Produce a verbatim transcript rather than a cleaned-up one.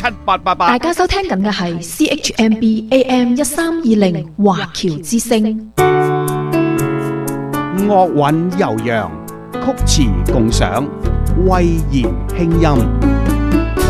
七八八八。 大家收聽緊嘅係 C H M B A M 一三二零華僑之聲。 樂韻悠揚，曲詞共賞，慧言輕音。